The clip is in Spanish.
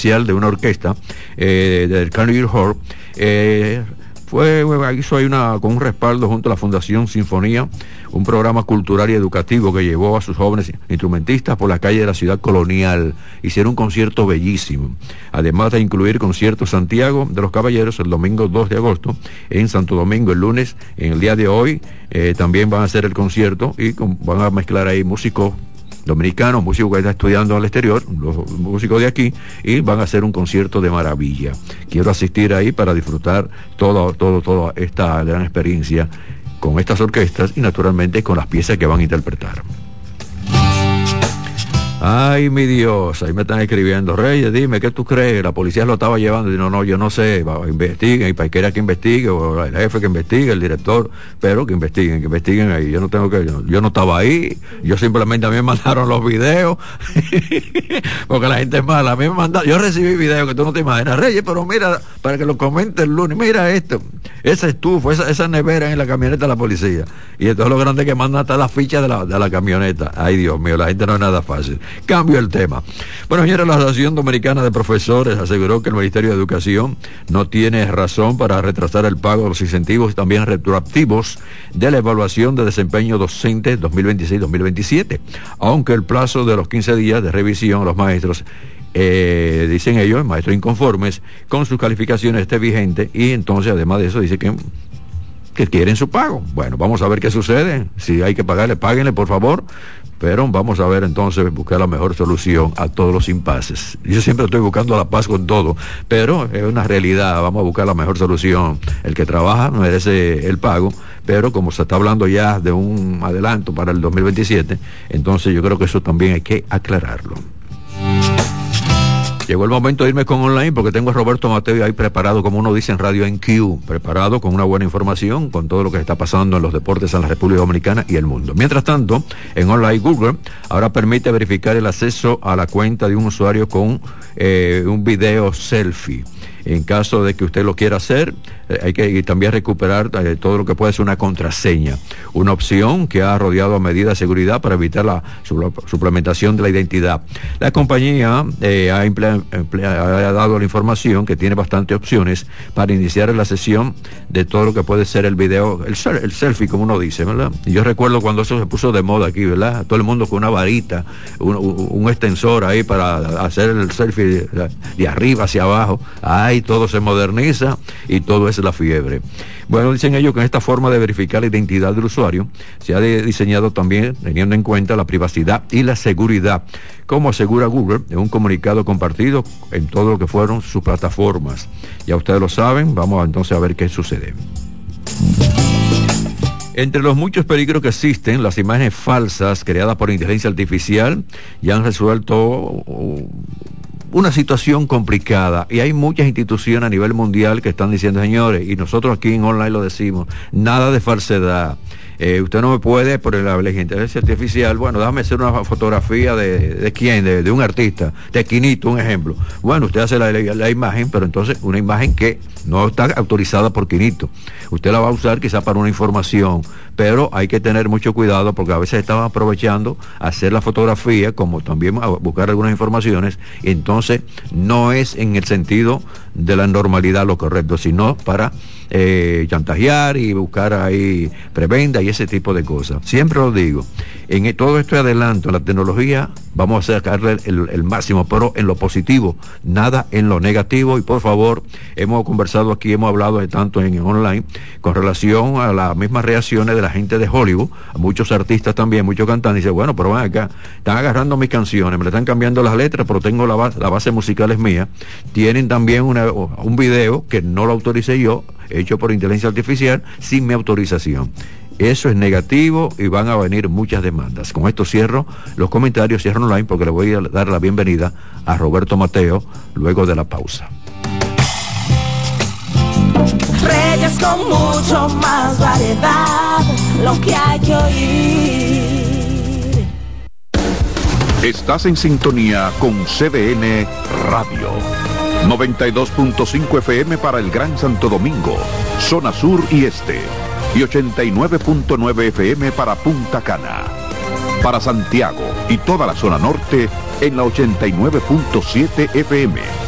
especial de una orquesta del Carnegie Hall. Hizo ahí con un respaldo junto a la Fundación Sinfonía, un programa cultural y educativo que llevó a sus jóvenes instrumentistas por la calle de la ciudad colonial. Hicieron un concierto bellísimo, además de incluir conciertos Santiago de los Caballeros el domingo 2 de agosto, en Santo Domingo el lunes. En el día de hoy también van a hacer el concierto y van a mezclar ahí músicos dominicanos, músicos que están estudiando al exterior, los músicos de aquí, y van a hacer un concierto de maravilla. Quiero asistir ahí para disfrutar toda esta gran experiencia con estas orquestas y naturalmente con las piezas que van a interpretar. Ay, mi Dios, ahí me están escribiendo: Reyes, dime, ¿qué tú crees? La policía lo estaba llevando. Y no, yo no sé, investiguen, y Paiquera que investigue, o el jefe que investigue, el director, pero que investiguen ahí. Yo no estaba ahí, yo simplemente a mí me mandaron los videos, porque la gente es mala. A mí me mandaron, yo recibí videos que tú no te imaginas, Reyes, pero mira, para que lo comente el lunes, mira esto, esa estufa, esa nevera en la camioneta de la policía, y entonces lo grande que mandan hasta la ficha de la camioneta. Ay, Dios mío, la gente no es nada fácil. Cambio el tema. Bueno, señores, la Asociación Dominicana de Profesores aseguró que el Ministerio de Educación no tiene razón para retrasar el pago de los incentivos y también retroactivos de la evaluación de desempeño docente 2026-2027, aunque el plazo de los 15 días de revisión a los maestros, dicen ellos, maestros inconformes con sus calificaciones, esté vigente, y entonces además de eso dice que quieren su pago. Bueno, vamos a ver qué sucede. Si hay que pagarle, páguenle, por favor. Pero vamos a ver entonces, buscar la mejor solución a todos los impases. Yo siempre estoy buscando la paz con todo, pero es una realidad. Vamos a buscar la mejor solución. El que trabaja merece el pago, pero como se está hablando ya de un adelanto para el 2027, entonces yo creo que eso también hay que aclararlo. Llegó el momento de irme con online, porque tengo a Roberto Mateo ahí preparado, como uno dice en Radio NQ, preparado con una buena información, con todo lo que está pasando en los deportes en la República Dominicana y el mundo. Mientras tanto, en online Google ahora permite verificar el acceso a la cuenta de un usuario con un video selfie. En caso de que usted lo quiera hacer, hay que también recuperar todo lo que puede ser una contraseña, una opción que ha rodeado a medidas de seguridad para evitar la suplementación de la identidad. La compañía ha dado la información que tiene bastantes opciones para iniciar la sesión de todo lo que puede ser el video, el selfie, como uno dice, ¿verdad? Y yo recuerdo cuando eso se puso de moda aquí, ¿verdad? Todo el mundo con una varita, un extensor ahí para hacer el selfie de arriba hacia abajo. Ahí todo se moderniza y todo es la fiebre. Bueno, dicen ellos que esta forma de verificar la identidad del usuario se ha diseñado también teniendo en cuenta la privacidad y la seguridad, como asegura Google en un comunicado compartido en todo lo que fueron sus plataformas. Ya ustedes lo saben, vamos entonces a ver qué sucede. Entre los muchos peligros que existen, las imágenes falsas creadas por inteligencia artificial ya han resuelto una situación complicada, y hay muchas instituciones a nivel mundial que están diciendo, señores, y nosotros aquí en online lo decimos, nada de falsedad. Usted no me puede, por la inteligencia artificial, bueno, déjame hacer una fotografía de quién, de un artista, de Quinito, un ejemplo. Bueno, usted hace la imagen, pero entonces una imagen que no está autorizada por Quinito. Usted la va a usar quizá para una información, pero hay que tener mucho cuidado, porque a veces estaban aprovechando hacer la fotografía, como también a buscar algunas informaciones, y entonces no es en el sentido de la normalidad lo correcto, sino para chantajear y buscar ahí prebenda y ese tipo de cosas. Siempre lo digo, en todo este adelanto en la tecnología vamos a sacarle el máximo, pero en lo positivo, nada en lo negativo. Y por favor, hemos conversado aquí, hemos hablado de tanto en online con relación a las mismas reacciones de la gente de Hollywood, a muchos artistas también, muchos cantantes. Dicen, bueno, pero van acá, están agarrando mis canciones, me le están cambiando las letras, pero tengo la base musical es mía. Tienen también un video que no lo autoricé yo, hecho por inteligencia artificial, sin mi autorización. Eso es negativo y van a venir muchas demandas. Con esto cierro los comentarios, cierro online, porque le voy a dar la bienvenida a Roberto Mateo luego de la pausa. Reyes con mucho más variedad, lo que hay que oír. Estás en sintonía con CDN Radio. 92.5 FM para el Gran Santo Domingo, zona sur y este, y 89.9 FM para Punta Cana. Para Santiago y toda la zona norte en la 89.7 FM.